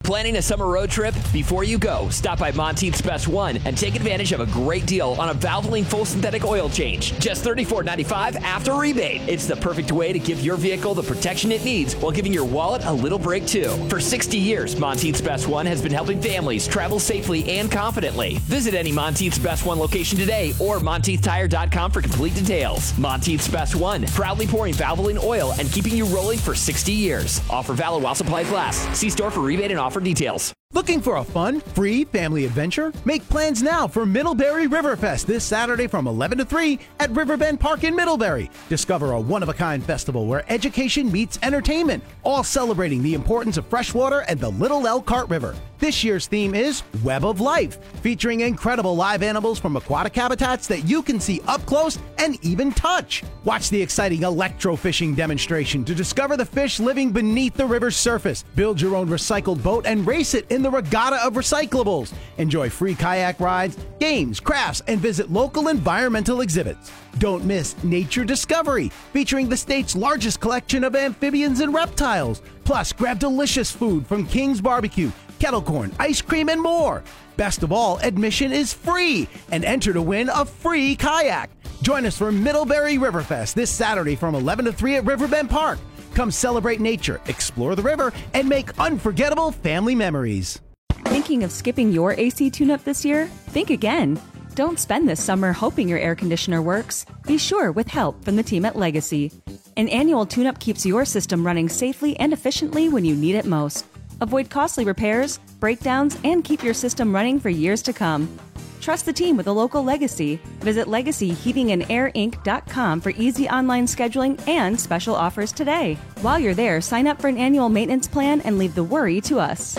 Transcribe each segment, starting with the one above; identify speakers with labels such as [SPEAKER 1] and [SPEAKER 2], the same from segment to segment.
[SPEAKER 1] Planning a summer road trip? Before you go, stop by Monteith's Best One and take advantage of a great deal on a Valvoline full synthetic oil change. Just $34.95 after rebate. It's the perfect way to give your vehicle the protection it needs while giving your wallet a little break too. For 60 years, Monteith's Best One has been helping families travel safely and confidently. Visit any Monteith's Best One location today or MonteithTire.com for complete details. Monteith's Best One, proudly pouring Valvoline oil and keeping you rolling for 60 years. Offer valid while supplies last. See store for rebate and offer details.
[SPEAKER 2] Looking for a fun, free family adventure? Make plans now for Middlebury Riverfest this Saturday from 11 to 3 at Riverbend Park in Middlebury. Discover a one-of-a-kind festival where education meets entertainment, all celebrating the importance of freshwater and the Little Elkhart River. This year's theme is Web of Life, featuring incredible live animals from aquatic habitats that you can see up close and even touch. Watch the exciting electrofishing demonstration to discover the fish living beneath the river's surface. Build your own recycled boat and race it in the regatta of recyclables. Enjoy free kayak rides, games, crafts, and visit local environmental exhibits. Don't miss Nature Discovery, featuring the state's largest collection of amphibians and reptiles. Plus, grab delicious food from King's Barbecue, kettle corn, ice cream, and more. Best of all, admission is free, and enter to win a free kayak. Join us for Middlebury Riverfest this Saturday from 11 to 3 at Riverbend Park. Come celebrate nature, explore the river, and make unforgettable family memories.
[SPEAKER 3] Thinking of skipping your AC tune-up this year? Think again. Don't spend this summer hoping your air conditioner works. Be sure with help from the team at Legacy. An annual tune-up keeps your system running safely and efficiently when you need it most. Avoid costly repairs, breakdowns, and keep your system running for years to come. Trust the team with a local Legacy. Visit LegacyHeatingandAirInc.com for easy online scheduling and special offers today. While you're there, sign up for an annual maintenance plan and leave the worry to us.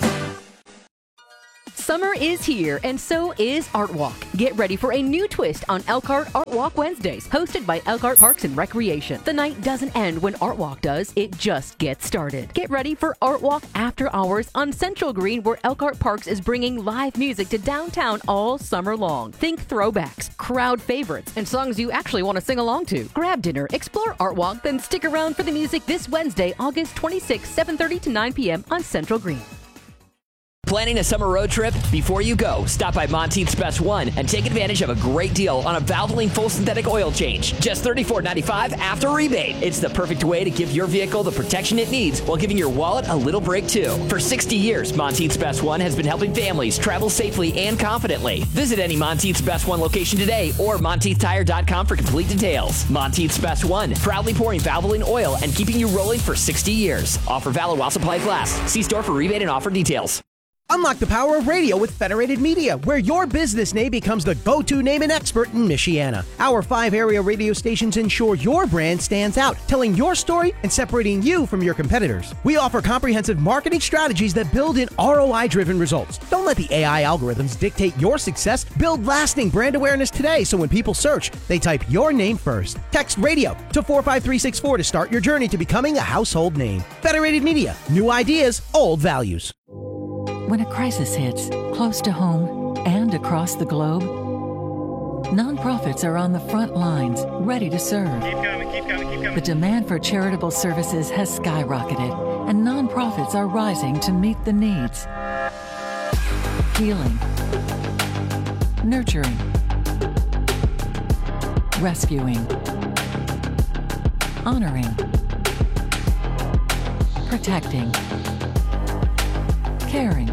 [SPEAKER 4] Summer is here, and so is Art Walk. Get ready for a new twist on Elkhart Art Walk Wednesdays, hosted by Elkhart Parks and Recreation. The night doesn't end when Art Walk does, it just gets started. Get ready for Art Walk After Hours on Central Green, where Elkhart Parks is bringing live music to downtown all summer long. Think throwbacks, crowd favorites, and songs you actually want to sing along to. Grab dinner, explore Art Walk, then stick around for the music this Wednesday, August 26, 7:30 to 9 p.m. on Central Green.
[SPEAKER 1] Planning a summer road trip? Before you go, stop by Monteith's Best One and take advantage of a great deal on a Valvoline full synthetic oil change. Just $34.95 after rebate. It's the perfect way to give your vehicle the protection it needs while giving your wallet a little break too. For 60 years, Monteith's Best One has been helping families travel safely and confidently. Visit any Monteith's Best One location today or MonteithTire.com for complete details. Monteith's Best One, proudly pouring Valvoline oil and keeping you rolling for 60 years. Offer valid while supplies last. See store for rebate and offer details.
[SPEAKER 2] Unlock the power of radio with Federated Media, where your business name becomes the go-to name and expert in Michiana. Our 5 area radio stations ensure your brand stands out, telling your story and separating you from your competitors. We offer comprehensive marketing strategies that build in ROI-driven results. Don't let the AI algorithms dictate your success. Build lasting brand awareness today, so when people search, they type your name first. Text radio to 45364 to start your journey to becoming a household name. Federated Media, new ideas, old values.
[SPEAKER 5] When a crisis hits, close to home and across the globe, nonprofits are on the front lines, ready to serve.
[SPEAKER 6] Keep coming.
[SPEAKER 5] The demand for charitable services has skyrocketed, and nonprofits are rising to meet the needs. Healing, nurturing, rescuing, honoring, protecting, caring,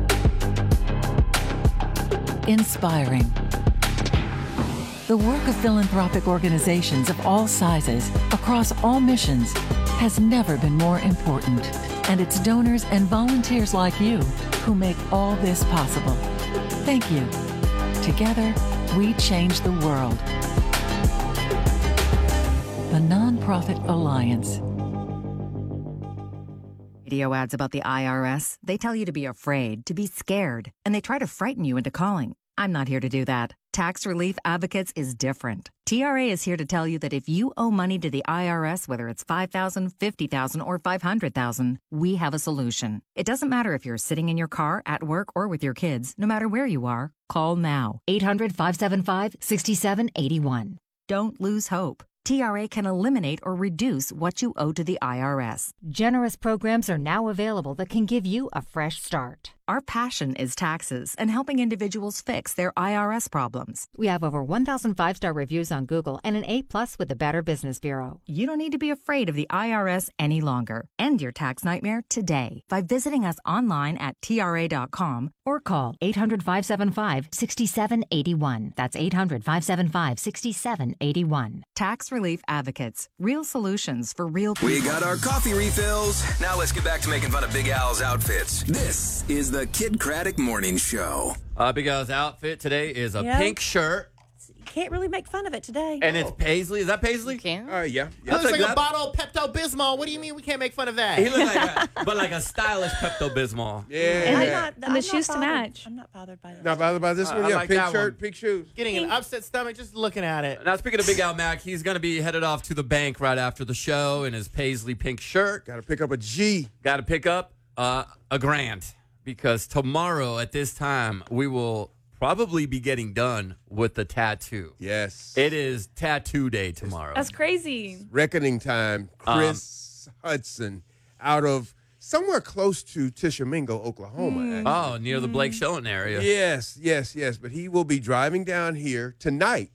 [SPEAKER 5] inspiring. The work of philanthropic organizations of all sizes, across all missions, has never been more important. And it's donors and volunteers like you who make all this possible. Thank you. Together, we change the world. The Nonprofit Alliance.
[SPEAKER 7] Radio ads about the IRS, they tell you to be afraid, to be scared, and they try to frighten you into calling. I'm not here to do that. Tax Relief Advocates is different. TRA is here to tell you that if you owe money to the IRS, whether it's $5,000, $50,000, or $500,000, we have a solution. It doesn't matter if you're sitting in your car, at work, or with your kids. No matter where you are, call now. 800-575-6781. Don't lose hope. TRA can eliminate or reduce what you owe to the IRS.
[SPEAKER 6] Generous programs are now available that can give you a fresh start.
[SPEAKER 7] Our passion is taxes and helping individuals fix their IRS problems.
[SPEAKER 6] We have over 1,000 5-star reviews on Google and an A+ with the Better Business Bureau.
[SPEAKER 7] You don't need to be afraid of the IRS any longer. End your tax nightmare today by visiting us online at TRA.com or call 800-575-6781. That's 800-575-6781. Tax Relief Advocates. Real solutions for real people.
[SPEAKER 8] We got our coffee refills. Now let's get back to making fun of Big Al's outfits. This is the Kid Craddock Morning Show.
[SPEAKER 9] Big Al's outfit today is a pink shirt.
[SPEAKER 10] You can't really make fun of it today.
[SPEAKER 9] And it's Paisley. Is that Paisley?
[SPEAKER 11] Yeah.
[SPEAKER 12] It looks like a bottle of Pepto-Bismol. What do you mean we can't make fun of that?
[SPEAKER 9] He looks like a stylish Pepto-Bismol.
[SPEAKER 11] Yeah.
[SPEAKER 10] And the shoes to match. I'm not bothered by that.
[SPEAKER 11] Not bothered by this one?
[SPEAKER 9] I
[SPEAKER 11] Yeah,
[SPEAKER 9] like
[SPEAKER 11] pink
[SPEAKER 9] that
[SPEAKER 11] shirt,
[SPEAKER 9] one.
[SPEAKER 11] pink shoes.
[SPEAKER 12] Getting an upset stomach just looking at it.
[SPEAKER 9] Now, speaking of Big Al Mack, he's going to be headed off to the bank right after the show in his Paisley pink shirt.
[SPEAKER 11] Got to pick up a G.
[SPEAKER 9] Got to pick up a grand because tomorrow at this time we will probably be getting done with the tattoo.
[SPEAKER 11] Yes.
[SPEAKER 9] It is tattoo day tomorrow.
[SPEAKER 10] That's crazy.
[SPEAKER 11] Reckoning time. Chris Hudson out of somewhere close to Tishomingo, Oklahoma. Actually.
[SPEAKER 9] Near the Blake Shelton area.
[SPEAKER 11] Yes. But he will be driving down here tonight,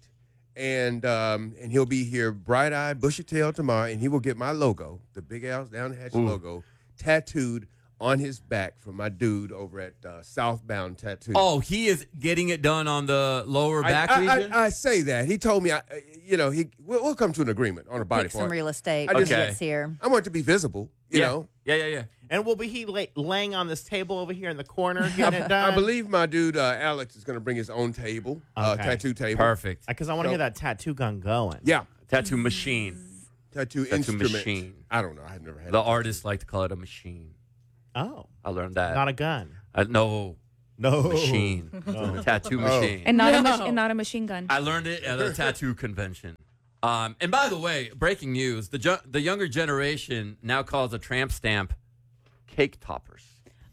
[SPEAKER 11] and he'll be here bright-eyed, bushy-tailed tomorrow, and he will get my logo, the Big Al's Down the Hatch logo, tattooed on his back from my dude over at Southbound Tattoo.
[SPEAKER 9] Oh, he is getting it done on the lower back region?
[SPEAKER 11] I say that. He told me, we'll come to an agreement on a body
[SPEAKER 10] Pick
[SPEAKER 11] part.
[SPEAKER 10] some real estate.
[SPEAKER 9] Okay.
[SPEAKER 10] Here.
[SPEAKER 11] I want it to be visible, you know.
[SPEAKER 9] Yeah.
[SPEAKER 12] And will be he laying on this table over here in the corner getting it done?
[SPEAKER 11] I believe my dude Alex is going to bring his own table, tattoo table.
[SPEAKER 9] Perfect.
[SPEAKER 12] Because I want to hear that tattoo gun going.
[SPEAKER 11] Yeah.
[SPEAKER 9] Tattoo machine.
[SPEAKER 11] Tattoo instrument.
[SPEAKER 9] machine.
[SPEAKER 11] I don't know. I've never had
[SPEAKER 9] The
[SPEAKER 11] it.
[SPEAKER 9] artists like to call it a machine.
[SPEAKER 12] Oh.
[SPEAKER 9] I learned that.
[SPEAKER 12] Not a gun.
[SPEAKER 9] No. Machine. Tattoo machine.
[SPEAKER 10] And not a machine gun.
[SPEAKER 9] I learned it at a tattoo convention. And by the way, breaking news, the younger generation now calls a tramp stamp cake toppers.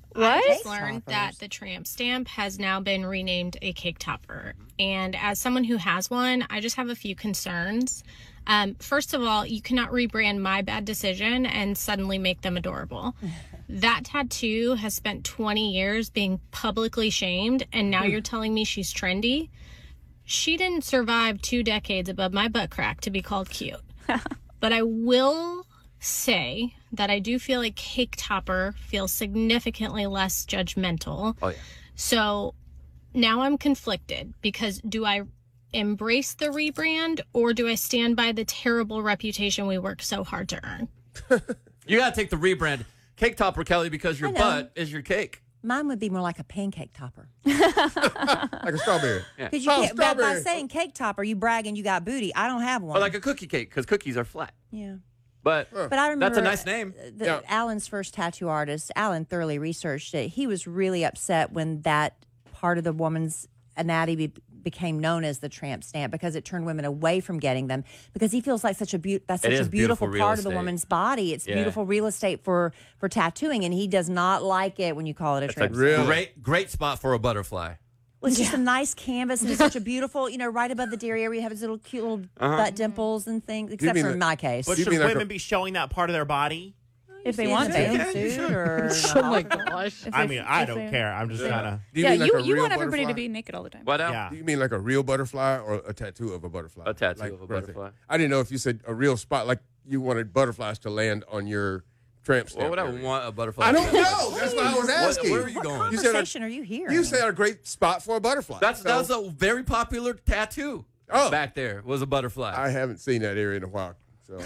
[SPEAKER 13] I just learned that the tramp stamp has now been renamed a cake topper. And as someone who has one, I just have a few concerns. First of all, you cannot rebrand my bad decision and suddenly make them adorable. That tattoo has spent 20 years being publicly shamed, and now you're telling me she's trendy? She didn't survive 2 decades above my butt crack to be called cute. But I will say that I do feel like cake topper feels significantly less judgmental.
[SPEAKER 9] Oh, yeah.
[SPEAKER 13] So now I'm conflicted because do I embrace the rebrand or do I stand by the terrible reputation we worked so hard to earn?
[SPEAKER 9] You got to take the rebrand. Cake topper, Kelly, because your butt is your cake.
[SPEAKER 10] Mine would be more like a pancake topper.
[SPEAKER 11] Like a strawberry.
[SPEAKER 10] Because you can't, by saying cake topper, you bragging you got booty. I don't have one.
[SPEAKER 9] Or like a cookie cake, because cookies are flat.
[SPEAKER 10] Yeah.
[SPEAKER 9] But
[SPEAKER 10] I remember
[SPEAKER 9] that's a nice name.
[SPEAKER 10] Alan's first tattoo artist, Alan thoroughly researched it. He was really upset when that part of the woman's anatomy became known as the tramp stamp because it turned women away from getting them because he feels like that's such a beautiful part of the woman's body. It's beautiful real estate for tattooing, and he does not like it when you call it a tramp stamp.
[SPEAKER 9] Great spot for a butterfly.
[SPEAKER 10] Well, it's just a nice canvas, and it's such a beautiful, right above the dairy area, you have his little cute little butt dimples and things, except for in my case.
[SPEAKER 12] But should women be showing that part of their body?
[SPEAKER 10] If they want to.
[SPEAKER 13] Oh my gosh.
[SPEAKER 12] I mean, I don't care. I'm just kind of.
[SPEAKER 10] You want everybody to be naked all the time.
[SPEAKER 9] What else?
[SPEAKER 12] Yeah.
[SPEAKER 11] Do you mean like a real butterfly or a tattoo of a butterfly?
[SPEAKER 9] A tattoo of a butterfly.
[SPEAKER 11] I didn't know if you said a real spot, like you wanted butterflies to land on your tramp stamp.
[SPEAKER 9] What would I
[SPEAKER 11] area.
[SPEAKER 9] want a butterfly?
[SPEAKER 11] I don't know. That's what I was asking.
[SPEAKER 9] Where are you going?
[SPEAKER 10] What conversation are you hearing?
[SPEAKER 11] You said a great spot for a butterfly.
[SPEAKER 9] That's a very popular tattoo.
[SPEAKER 11] Oh.
[SPEAKER 9] Back there was a butterfly.
[SPEAKER 11] I haven't seen that area in a while. So.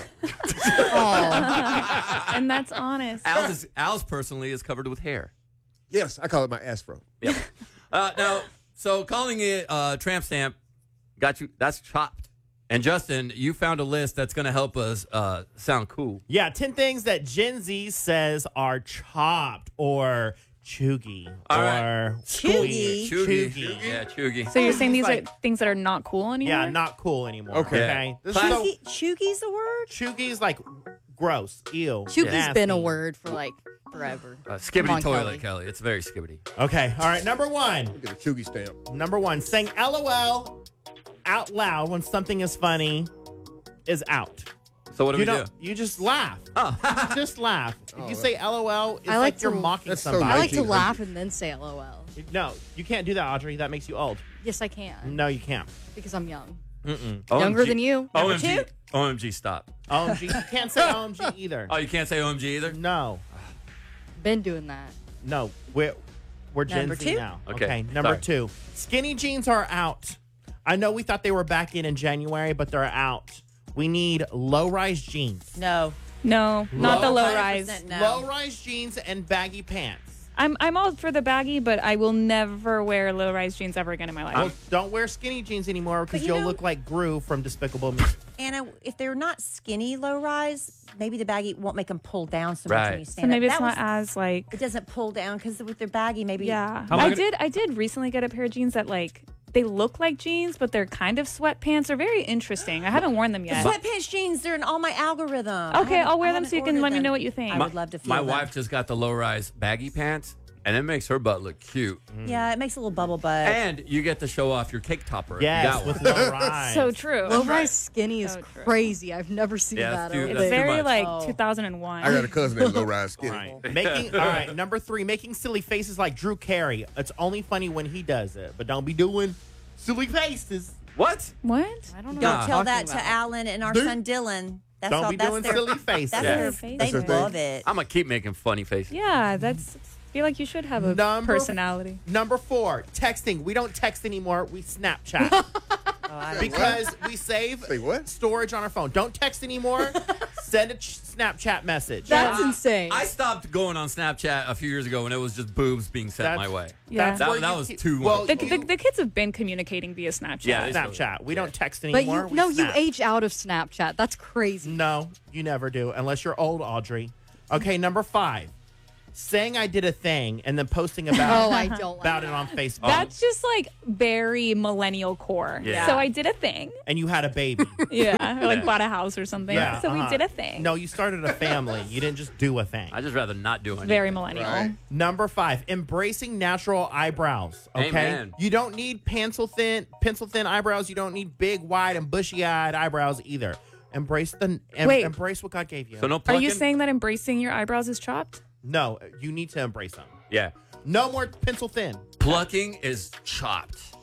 [SPEAKER 10] And that's honest.
[SPEAKER 9] Al's personally is covered with hair.
[SPEAKER 11] Yes, I call it my afro.
[SPEAKER 9] Yep. Now, so calling it tramp stamp got you. That's chopped. And Justin, you found a list that's going to help us sound cool.
[SPEAKER 12] Yeah, 10 things that Gen Z says are chopped or chuggy or
[SPEAKER 10] Chuggy?
[SPEAKER 9] Chuggy. Yeah, chuggy.
[SPEAKER 10] So you're saying these are things that are not cool anymore?
[SPEAKER 12] Yeah, not cool anymore.
[SPEAKER 11] Okay.
[SPEAKER 10] Chuggy's a word?
[SPEAKER 12] Chuggy's like gross, ew.
[SPEAKER 13] Chuggy's
[SPEAKER 12] nasty.
[SPEAKER 13] been a word for like forever.
[SPEAKER 9] Skibbity
[SPEAKER 13] Come on,
[SPEAKER 9] toilet, Kelly. It's very skibbity.
[SPEAKER 12] Okay, all right, number one.
[SPEAKER 11] Get a chuggy stamp.
[SPEAKER 12] Number one, saying LOL out loud when something is funny is out.
[SPEAKER 9] So what do we do?
[SPEAKER 12] You just laugh.
[SPEAKER 9] Oh.
[SPEAKER 12] Just laugh. If you say LOL, it's
[SPEAKER 14] I
[SPEAKER 12] like you're mocking somebody.
[SPEAKER 14] I like to laugh and then say LOL.
[SPEAKER 12] No, you can't do that, Audrey. That makes you old.
[SPEAKER 14] Yes, I can.
[SPEAKER 12] No, you can't.
[SPEAKER 14] Because I'm young.
[SPEAKER 12] Mm-mm.
[SPEAKER 14] Younger than you. Number
[SPEAKER 9] OMG.
[SPEAKER 14] two?
[SPEAKER 9] OMG, stop.
[SPEAKER 12] OMG. You can't say OMG either.
[SPEAKER 9] Oh, you can't say OMG either?
[SPEAKER 12] No.
[SPEAKER 14] Been doing that.
[SPEAKER 12] No. We're Gen
[SPEAKER 14] Number
[SPEAKER 12] Z
[SPEAKER 14] two?
[SPEAKER 12] now.
[SPEAKER 9] Okay.
[SPEAKER 12] Number
[SPEAKER 9] Sorry.
[SPEAKER 12] 2. Skinny jeans are out. I know we thought they were back in January, but they're out. We need low-rise jeans.
[SPEAKER 10] No.
[SPEAKER 15] No, not the low rise.
[SPEAKER 10] 100% no.
[SPEAKER 12] Low-rise jeans and baggy pants.
[SPEAKER 15] I'm all for the baggy, but I will never wear low rise jeans ever again in my life.
[SPEAKER 12] Well, don't wear skinny jeans anymore because
[SPEAKER 10] But you
[SPEAKER 12] you'll
[SPEAKER 10] know-
[SPEAKER 12] look like Gru from Despicable Me.
[SPEAKER 10] Anna, if they're not skinny low rise, maybe the baggy won't make them pull down so much when you
[SPEAKER 15] So
[SPEAKER 10] stand
[SPEAKER 15] maybe
[SPEAKER 10] up.
[SPEAKER 15] it's
[SPEAKER 10] That
[SPEAKER 15] not
[SPEAKER 10] was-
[SPEAKER 15] as like.
[SPEAKER 10] It doesn't pull down because with their baggy, maybe.
[SPEAKER 15] Yeah, I did recently get a pair of jeans that like they look like jeans, but they're kind of sweatpants. They're very interesting. I haven't worn them
[SPEAKER 10] The
[SPEAKER 15] yet.
[SPEAKER 10] sweatpants jeans, they're in all my algorithm.
[SPEAKER 15] Okay, I'll wear
[SPEAKER 10] I
[SPEAKER 15] them so you
[SPEAKER 10] haven't
[SPEAKER 15] can let me
[SPEAKER 10] ordered
[SPEAKER 15] know
[SPEAKER 10] them.
[SPEAKER 15] what you think.
[SPEAKER 10] I would love to feel
[SPEAKER 9] My
[SPEAKER 10] them.
[SPEAKER 9] wife just got the low-rise baggy pants, and it makes her butt look cute.
[SPEAKER 10] Yeah, it makes a little bubble butt.
[SPEAKER 9] And you get to show off your cake topper.
[SPEAKER 12] Yes,
[SPEAKER 9] You got
[SPEAKER 12] with
[SPEAKER 9] one.
[SPEAKER 12] low rise.
[SPEAKER 15] So true.
[SPEAKER 14] Low rise skinny is
[SPEAKER 15] So true.
[SPEAKER 14] crazy. I've never seen
[SPEAKER 9] Yeah,
[SPEAKER 14] that.
[SPEAKER 9] it's too-
[SPEAKER 14] I don't
[SPEAKER 15] It's
[SPEAKER 9] that's
[SPEAKER 14] think.
[SPEAKER 9] too
[SPEAKER 15] very
[SPEAKER 9] much.
[SPEAKER 15] like 2001.
[SPEAKER 11] I got a cousin that's low rise skinny.
[SPEAKER 12] Right. Making all right. Number 3, making silly faces like Drew Carey. It's only funny when he does it, but don't be doing silly faces.
[SPEAKER 9] What?
[SPEAKER 15] What?
[SPEAKER 14] I don't know.
[SPEAKER 10] Don't
[SPEAKER 14] what
[SPEAKER 10] tell
[SPEAKER 14] you're
[SPEAKER 10] that
[SPEAKER 14] talking
[SPEAKER 10] to
[SPEAKER 14] about.
[SPEAKER 10] Alan and our
[SPEAKER 12] Dude.
[SPEAKER 10] son Dylan. That's
[SPEAKER 12] Don't
[SPEAKER 10] all.
[SPEAKER 12] be
[SPEAKER 10] That's
[SPEAKER 12] doing
[SPEAKER 10] their,
[SPEAKER 12] silly faces.
[SPEAKER 10] That's
[SPEAKER 9] Yeah.
[SPEAKER 10] their,
[SPEAKER 15] That's
[SPEAKER 10] they
[SPEAKER 11] their thing.
[SPEAKER 10] love it.
[SPEAKER 9] I'm going to keep making funny faces.
[SPEAKER 15] Yeah, that's. I feel like you should have a personality.
[SPEAKER 12] Number 4, texting. We don't text anymore. We Snapchat. Because we save
[SPEAKER 11] Say what?
[SPEAKER 12] storage on our phone. Don't text anymore. Send a Snapchat message.
[SPEAKER 14] That's insane.
[SPEAKER 9] I stopped going on Snapchat a few years ago when it was just boobs being sent
[SPEAKER 12] That's-
[SPEAKER 9] my way.
[SPEAKER 15] Yeah.
[SPEAKER 12] That's where
[SPEAKER 9] That
[SPEAKER 12] you
[SPEAKER 9] was
[SPEAKER 12] keep-
[SPEAKER 9] too
[SPEAKER 12] well,
[SPEAKER 9] much.
[SPEAKER 15] The kids have been communicating via Snapchat.
[SPEAKER 9] Yeah, it's-
[SPEAKER 12] Snapchat. We don't text
[SPEAKER 14] but
[SPEAKER 12] anymore.
[SPEAKER 14] you
[SPEAKER 12] we
[SPEAKER 14] you
[SPEAKER 12] snap.
[SPEAKER 14] age out of Snapchat. That's crazy.
[SPEAKER 12] No, you never do, unless you're old, Audrey. Okay, number 5. Saying I did a thing and then posting about,
[SPEAKER 14] Oh, I don't like
[SPEAKER 12] about it on Facebook.
[SPEAKER 15] That's just like very millennial core.
[SPEAKER 12] Yeah.
[SPEAKER 15] So I did a thing.
[SPEAKER 12] And you had a baby.
[SPEAKER 15] Yeah. Or like
[SPEAKER 9] Yeah.
[SPEAKER 15] bought a house or something.
[SPEAKER 12] Yeah,
[SPEAKER 15] So we
[SPEAKER 12] uh-huh.
[SPEAKER 15] did a thing.
[SPEAKER 12] No, you started a family. You didn't just do a thing.
[SPEAKER 9] I just rather not do anything.
[SPEAKER 15] Very millennial.
[SPEAKER 11] Right.
[SPEAKER 12] Number 5, embracing natural eyebrows. Okay,
[SPEAKER 9] Amen.
[SPEAKER 12] you don't need pencil thin eyebrows. You don't need big, wide, and bushy-eyed eyebrows either. Embrace
[SPEAKER 15] Wait.
[SPEAKER 12] embrace what God gave you.
[SPEAKER 9] So no
[SPEAKER 15] Are
[SPEAKER 9] plucking?
[SPEAKER 15] you saying that embracing your eyebrows is chopped?
[SPEAKER 12] No, you need to embrace them.
[SPEAKER 9] Yeah.
[SPEAKER 12] No more pencil thin.
[SPEAKER 9] Plucking is chopped.